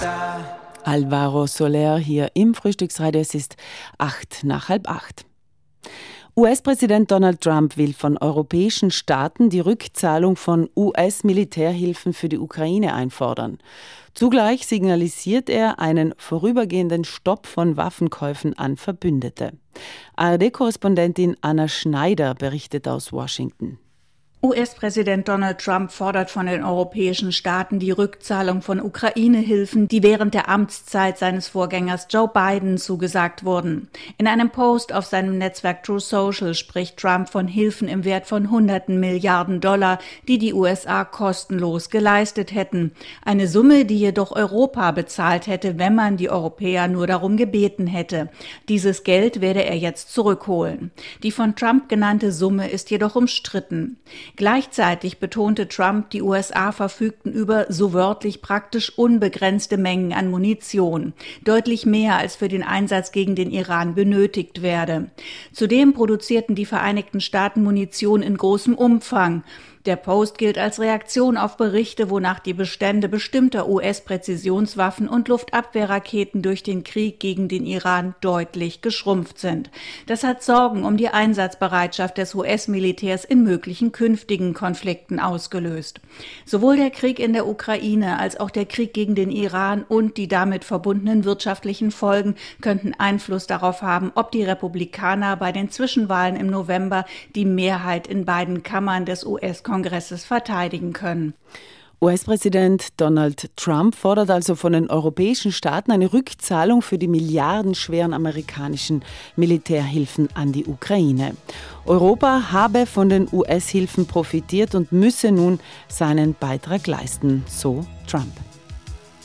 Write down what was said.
Alvaro Soler hier im Frühstücksradio. Es ist 7:08. US-Präsident Donald Trump will von europäischen Staaten die Rückzahlung von US-Militärhilfen für die Ukraine einfordern. Zugleich signalisiert er einen vorübergehenden Stopp von Waffenkäufen an Verbündete. ARD-Korrespondentin Anna Schneider berichtet aus Washington. US-Präsident Donald Trump fordert von den europäischen Staaten die Rückzahlung von Ukraine-Hilfen, die während der Amtszeit seines Vorgängers Joe Biden zugesagt wurden. In einem Post auf seinem Netzwerk Truth Social spricht Trump von Hilfen im Wert von Hunderten Milliarden Dollar, die die USA kostenlos geleistet hätten. Eine Summe, die jedoch Europa bezahlt hätte, wenn man die Europäer nur darum gebeten hätte. Dieses Geld werde er jetzt zurückholen. Die von Trump genannte Summe ist jedoch umstritten. Gleichzeitig betonte Trump, die USA verfügten über so wörtlich praktisch unbegrenzte Mengen an Munition, deutlich mehr als für den Einsatz gegen den Iran benötigt werde. Zudem produzierten die Vereinigten Staaten Munition in großem Umfang. Der Post gilt als Reaktion auf Berichte, wonach die Bestände bestimmter US-Präzisionswaffen und Luftabwehrraketen durch den Krieg gegen den Iran deutlich geschrumpft sind. Das hat Sorgen um die Einsatzbereitschaft des US-Militärs in möglichen künftigen Konflikten ausgelöst. Sowohl der Krieg in der Ukraine als auch der Krieg gegen den Iran und die damit verbundenen wirtschaftlichen Folgen könnten Einfluss darauf haben, ob die Republikaner bei den Zwischenwahlen im November die Mehrheit in beiden Kammern des US-Kongresses verteidigen können. US-Präsident Donald Trump fordert also von den europäischen Staaten eine Rückzahlung für die milliardenschweren amerikanischen Militärhilfen an die Ukraine. Europa habe von den US-Hilfen profitiert und müsse nun seinen Beitrag leisten, so Trump.